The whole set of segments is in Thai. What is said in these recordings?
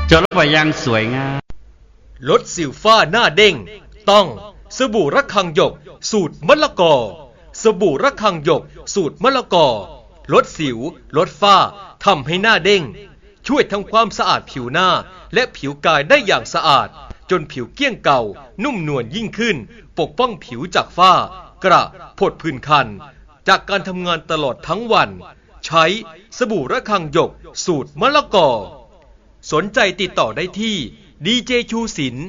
จดไว้อย่างสวยงามลดสิวฝ้าหน้าเด้งต้องสบู่ระฆังหยกสูตรมะละกอสบู่ระฆังหยกสูตรมะละกอลดสิวลดฝ้าทำให้หน้าเด้งช่วยทำความสะอาดผิวหน้าและผิวกายได้อย่างสะอาดจนผิวเกลี้ยงเก่านุ่มนวลยิ่งขึ้นปกป้องผิวจากฝ้ากระผดผื่นคันจากการทำงานตลอดทั้งวันใช้สบู่ระฆังหยกสูตรมะละกอสนใจติดต่อได้ที่ดีเจชูศิลป์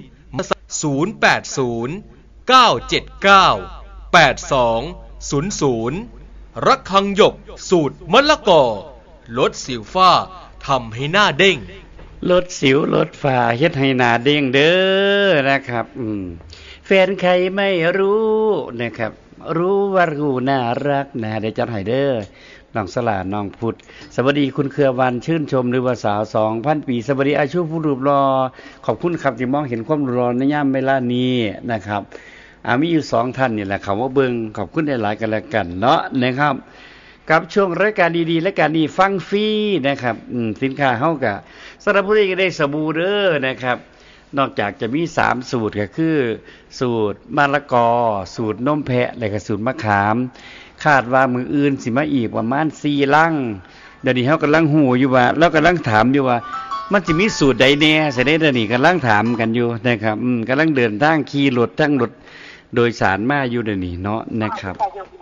080-979-8200ระฆังหยกสูตรมะละกอลดสิวฝ้าทำให้หน้าเด้งลดสิวลดฝ้าเฮ็ดให้หน้าเด้งเด้อนะครับแฟนใครไม่รู้นะครับรู้ว่ารู้น่ารักนะเดี๋ยวจัดให้เด้อน้องสลาน้องพุทธสวัสดีคุณเครือวันชื่นชมหรือว่าสาว 2,000 ปีสวัสดีอาชีพผู้รูปรอขอบคุณครับที่มองเห็นความรอในยามเวลานี้นะครับมีอยู่2ท่านนี่แหละคำว่าเบิ่งขอบคุณหลายๆกันแล้วกันเนาะนะครับกับช่วงรายการดีๆและการดีฟังฟรีนะครับสินค้าเฮาก็สำหรับผู้ที่ได้สบู่เด้อนะครับนอกจากจะมี3สูตรก็คือสูตรมะละกอสูตรนมแพะและก็สูตรมะขามคาดว่ามืออื่นสิมาอีกประมาณ4ลังเดี๋ยวนี้เฮากำลังฮู้อยู่ว่าแล้วกำลังถามอยู่ว่ามันสิมีสูตรใดแน่สิได้เดี๋ยวนี้กำลังถามกันอยู่นะครับกำลังเดินทางขี่รถทั้งรถโดยสารมาอยู่เดี๋ยวนี้เนาะนะครับ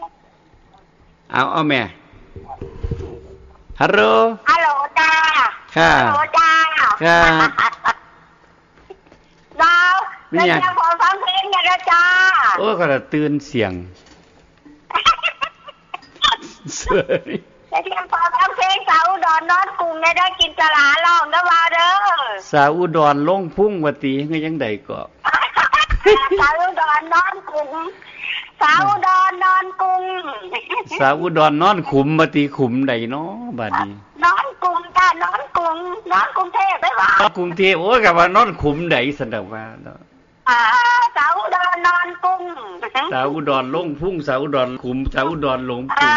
เอาแม่ฮัลโหลจ้าค่ะฮัลโหลจ้าค่ะดาวแล้วจะขอฟังเพลงกันนะจ้าโอ้ก็ตื่นเสียงแล้วจะขอฟังเพลงสาวอุดรนอนกรุงได้กินสลาร้องนะว่าเด้อสาวอุดรลงพุ่งว่าติคือจังได๋ก็สาวอุดรนอนกรุงสาวอุดรนอนกรุงสาวอุดรนอนขุมมาติขุมใดเนาะบัดนี้นอนกรุงจ้านอนกรุงนอนกรุงเทพได้บ่กรุงเทพโอ้ยก็ว่านอนขุมใดซั่นดอกว่าเนาะสาวอุดรนอนกรุงสาวอุดรลงพุ่งสาวอุดรขุมสาวอุดรลงพุ่ง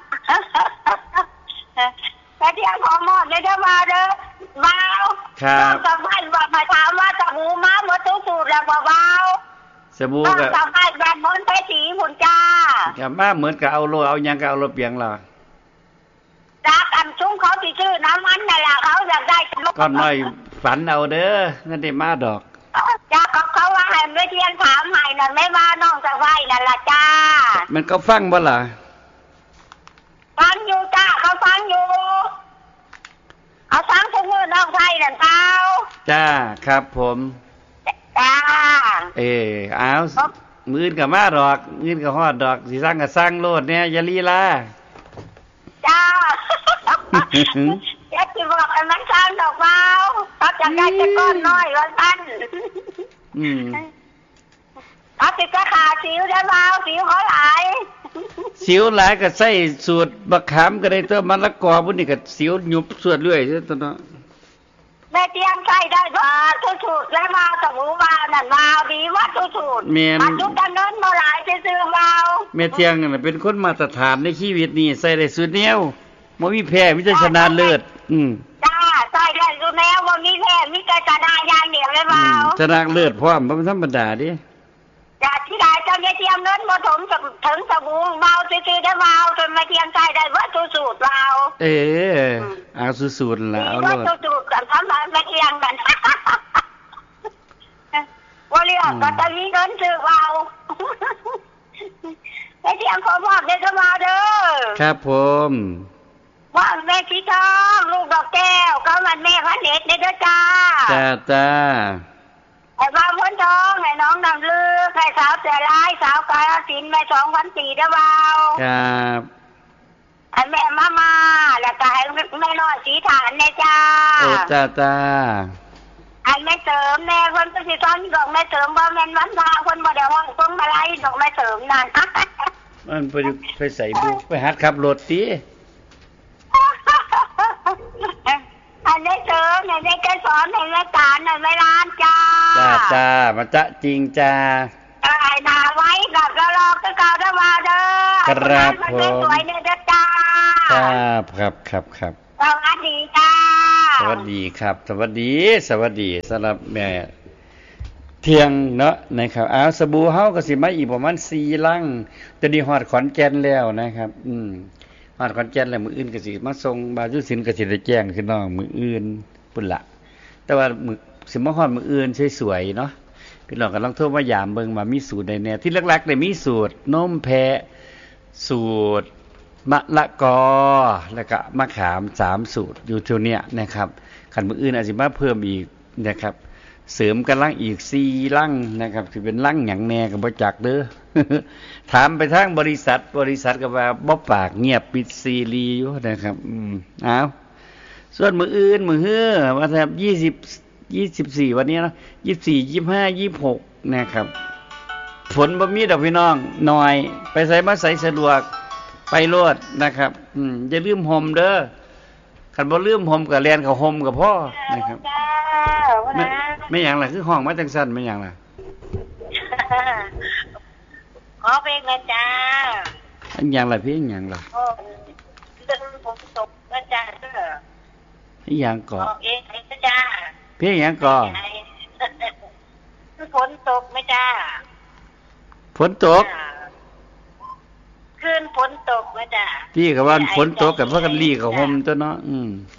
แต่ที่ขอมอบได้มาเด้อบ่าวครับสบายว่ามาถามว่าสบู่มาหมดทุกสูตรแล้วบ่บ่าวสบู่ก็สบายแบนมนต์ไปสีหุ่นจ้าก็มาเหมือนกับเอาโลเอาหยังก็เอาโลเปียงล่ะจากอันชุ่มเขาสิชื่อน้ำมันนั่นล่ะเขาอยากได้ก่อนหน่อยฝันเอาเด้องั้นได้มาดอกจ้าเขาว่าให้ไม่เที่ยงถามให้นั่นไม่ว่าน้องสบายนั่นล่ะจ้ามันก็ฟังบ่ล่ะฟังอยู่จ้าเขาฟังอยู่เอาฟังทุกมื้อน้องไทยนั่นเปล่าจ้าครับผมจ้าเอามื้อก็มาดอกมื้อก็ฮอดดอกสิสร้างก็สร้างโลดเนี่ยอย่าลีลาจ้าอยากสิบอกให้มันสร้างดอกเปล่าเขาจะได้จะก้อนน้อยว่าซั่นเอาสิจะขาสิวได้เปล่าสิวเขาหลายสิวหลายก็ใส่สูตรบักขามก็ได้ตัวมะละกอพุ่นนี่ก็สิวยุบสวดเรื่อยซื่อตัวเนาะแม่เตรียมใส่ได้บ่ทุกสูตรแล้วมาสบู่ว่านั่นว่าดีว่าทุกสูตรมันทุกดำเนินบ่หลายซื่อๆว่าแม่เที่ยงน่ะเป็นคนมาตรฐานในชีวิตนี่ใส่ได้สุดแนวบ่มีแพ้มีแต่ชนะเลิศจ้าใส่ได้สุดแนวบ่มีแพ้มีแต่ชนะอย่างเดียวเลยว่าชนะเลิศพร้อมบ่ธรรมดาดิจ้าที่ได้เจ้าเตรียมเงินบ่ถมถึงสบู่เบาซื่อๆได้ว่าจนมาเตรียมใส่ได้ว่าทุกสูตรว่าเอาสูตรล่ะเอาโลดสูตรกันทำมาเตรียมกันว่าเรื่องก็จะมีเงินซื้อเบาแม่เทียมขอบอกได้ก็มาเด้อครับผมว่าแม่พี่ทองลูกดอกแก้วก็มันแม่พระเนตรเด้อจ้าจ้าไอ้บ้าพ้นทองไอ้น้องนำลือไอ้สาวเสือร้ายสาวกาลสินแม่2,400ได้เบาครับไอ้แม่มาแล้วก็ไอ้แม่น้อยสีฐานเนี่ยจ้าจ้าไอ้แม่เสริมแม่คนก็สิซ้อนดอกแม่เสริมบ่แม่นวันพาคนบ่ได้ห้องต้องมาไล่ดอกแม่เสริมนั่นมันไปใส่บุกไปหัดขับรถติอันนี้เสริมอันนี้ก็สอนให้แม่ตาลในร้านจ้ามาจ๊ะจริงจ้าไอ้นาไว้กับรอก็เก่าได้มาเด้อครับผมสวยเนี่ยเด้อจ้าครับสวัสดีจ้าสวัสสดีครับสวัสดีสำหรับแม่เที่ยงเนาะนะครับสบู่เฮาก็สิมาอีกประมาณ4ลังตอนนี้ฮอดขอนแก่นแล้วนะครับฮอดขอนแก่นแล้วมื้ออื่นก็สิมาส่งบาจุศิลป์ก็สิได้แจ้งคือน้องมื้ออื่นพุ่นล่ะแต่ว่ามื้อสิมาฮอดมื้ออื่นสวยๆเนาะพี่น้องก็ลองโทรมายามเบิ่งว่ามีสูตรใดแน่ที่หลักๆได้มีสูตรนมแพะสูตรมะละกอแล้วก็มะขาม3สูตรอยู่เท่านี้นะครับคันมื้ออื่นอาจสิมาเพิ่มอีกนะครับเสริมกันลังอีก4ลังนะครับสิเป็นลังหยังแน่ก็บ่จักเด้อ ถามไปทางบริษัทก็ว่าบ่ปากเงียบปิดซีรีอยู่นะครับส่วนมื้ออื่นมื้อฮื้อว่าครับ24วันนี้เนาะ24 25 26นะครับฝนบ่มีดอกพี่น้องน้อยไปไสมาไสสะดวกไปโลดนะครับอย่าลืมห่มเด้อคันบ่ลืมห่มก็แล่นเข้าห่มก็พอนะครับไม่หยังล่ะคือห้องมาจังซั่นไม่หยังล่ะขอเพลงนะจ้าอันหยังล่ะพี่อันหยังล่ะเรื่องฝนตกนะจ้าอันหยังก่อเองนะจ้าพี่อันหยังก่อฝนตกไหมจ้าฝนตกคืนฝนตกไหมจ้าพี่ก็ว่าฝนตกกับพากันลี่กับห่มตัวเนาะ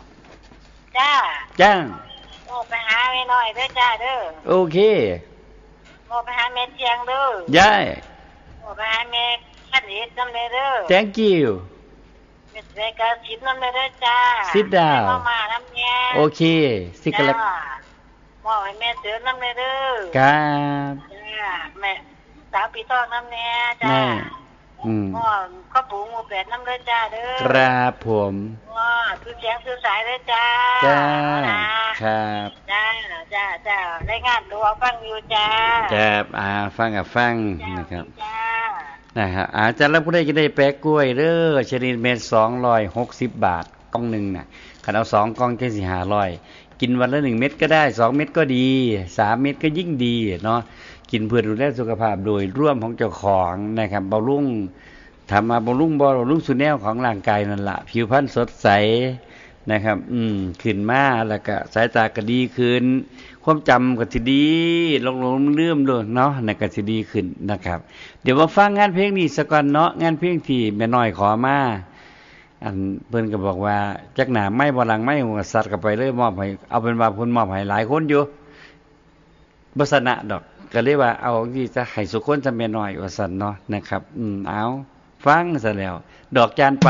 จ้าโอ้ไปหาแม่น้อยเด้อจ้าเด้อโอเคโอ้ไปหาแม่เจียงเด้อย้ายโอ้ไปหาแม่ขันเอ็ดน้ำเด้อ Thank you แม่เด็กก็สิบน้ำเด้อจ้า Sit down มาน้ำแง่โอเคสิกะลักมอบให้แม่เสือน้ำเด้อครับจ้าแม่สาวปีทองน้ำแน่จ้าข้าวปูหมูเป็ดน้ำเด้อจ้าเด้อครับผมคือแสงคือสายเด้อจ้าครับจ้ารายงานตัวฟังอยู่จ้าฟังนะครับนะฮะอาจารย์แล้วผู้ใดจะได้แปะกล้วยเด้อชนิดเม็ด260 บาทกล่องนึงน่ะคันเอา2กล่องจังสิ500กินวันละ1เม็ดก็ได้2เม็ดก็ดี3เม็ดก็ยิ่งดีเนาะกินเพื่อดูแลสุขภาพโดยร่วมของเจ้าของนะครับบำรุงทำมาบำรุงสุแนวของร่างกายนั่นล่ะผิวพรรณสดใสนะครับขึ้นมาแล้วก็สายตาก็ดีขึ้นความจำก็สิดีลงลืมด้วยเนาะนั่นก็สิดีขึ้นนะครับเดี๋ยวมาฟังงานเพลงนี้สักก่อนเนาะงานเพลงที่แม่น้อยขอมาเพิ่นก็บอกว่าจักหน้าไม้บ่หลังไม้หัวสัตว์ก็ไปเลยมอบให้เอาเป็นว่าเพิ่นมอบให้หลายคนอยู่บ่สนะดอกก็เลยว่าเอาที่จะให้สุคนซะแม่น้อยว่าซั่นเนาะนะครับเอาฟังซะแล้วดอกจาน